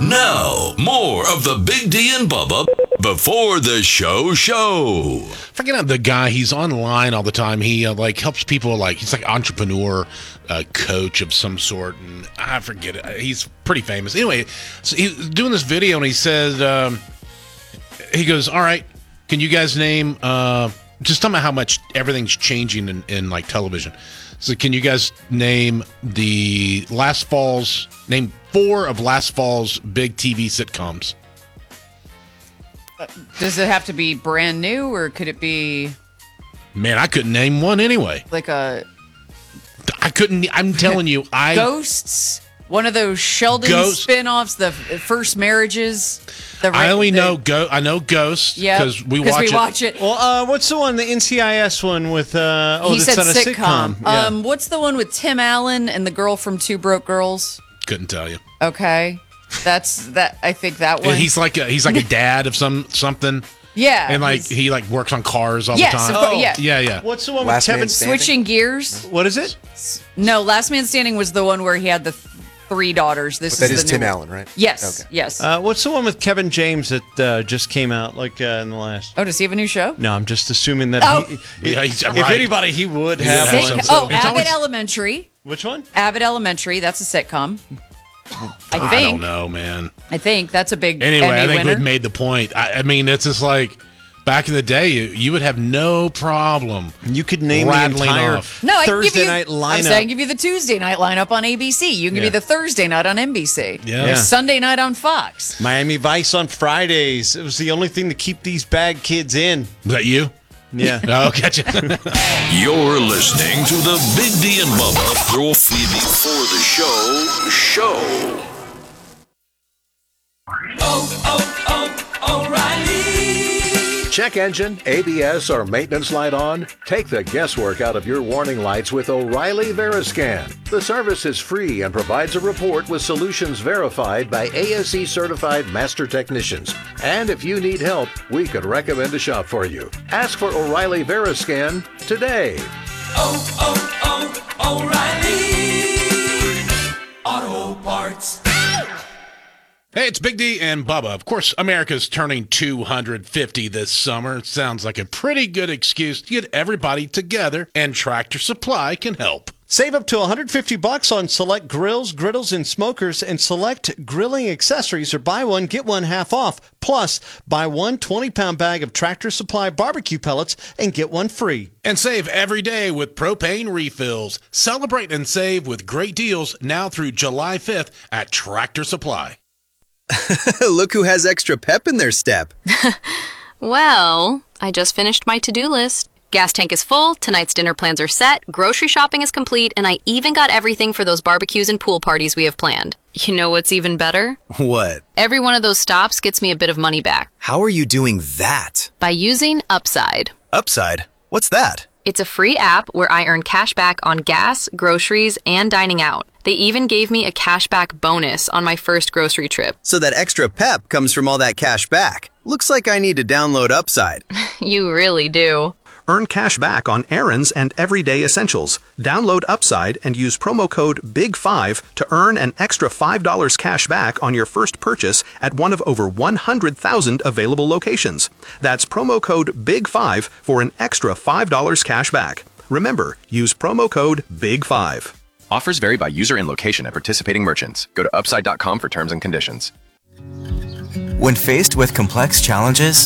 Now, more of the Big D and Bubba before the show. Forget out the guy. He's online all the time. He helps people. He's like entrepreneur coach of some sort, and I forget it. He's pretty famous. Anyway, so he's doing this video, and he says, he goes, "All right, can you guys name? Just tell me how much everything's changing in like television. So can you guys name name 4 of last fall's big TV sitcoms?" Does it have to be brand new, or could it be? Man, I couldn't name one anyway. I couldn't. I'm telling you, Ghosts. One of those Sheldon spin-offs, the First Marriages. I know Ghost because we watch it. Well, what's the one, the NCIS one with? He said not a sitcom. Yeah. What's the one with Tim Allen and the girl from Two Broke Girls? Couldn't tell you. Okay, that's that. I think that one. He's like a dad of something. Yeah, and he works on cars all the time. Yeah. What's the one with Kevin? Switching gears. What is it? No, Last Man Standing was the one where he had the 3 daughters. That is Tim Allen, right? Yes. Okay. Yes. What's the one with Kevin James that just came out in the last? Oh, does he have a new show? No, I'm just assuming that. He's if anybody, he would have one. Abbott Elementary. Which one? Abbott Elementary. That's a sitcom. I think. I don't know, man. I think that's a big. Anyway, Emmy I think winner. we've made the point. I mean, it's just like back in the day, you would have no problem. You could name the entire Thursday night lineup. I'm saying give you the Tuesday night lineup on ABC. You can give me the Thursday night on NBC. Yeah. Sunday night on Fox. Miami Vice on Fridays. It was the only thing to keep these bad kids in. Is that you? Yeah. Oh, gotcha. You're listening to the Big D and Bubba Throw Phoebe for the show. O'Reilly. Check engine, ABS, or maintenance light on? Take the guesswork out of your warning lights with O'Reilly Veriscan. The service is free and provides a report with solutions verified by ASE certified master technicians. And if you need help, we could recommend a shop for you. Ask for O'Reilly Veriscan today. O'Reilly Auto Parts. Hey, it's Big D and Bubba. Of course, America's turning 250 this summer. It sounds like a pretty good excuse to get everybody together, and Tractor Supply can help. Save up to $150 on select grills, griddles, and smokers, and select grilling accessories, or buy one, get one half off. Plus, buy one 20-pound bag of Tractor Supply barbecue pellets and get one free. And save every day with propane refills. Celebrate and save with great deals now through July 5th at Tractor Supply. Look who has extra pep in their step. Well, I just finished my to-do list. Gas tank is full, tonight's dinner plans are set, grocery shopping is complete, and I even got everything for those barbecues and pool parties we have planned. You know what's even better? What? Every one of those stops gets me a bit of money back. How are you doing that? By using Upside. Upside? What's that? It's a free app where I earn cash back on gas, groceries, and dining out. They even gave me a cashback bonus on my first grocery trip. So that extra pep comes from all that cash back. Looks like I need to download Upside. You really do. Earn cash back on errands and everyday essentials. Download Upside and use promo code BIG5 to earn an extra $5 cash back on your first purchase at one of over 100,000 available locations. That's promo code BIG5 for an extra $5 cash back. Remember, use promo code BIG5. Offers vary by user and location at participating merchants. Go to upside.com for terms and conditions. When faced with complex challenges,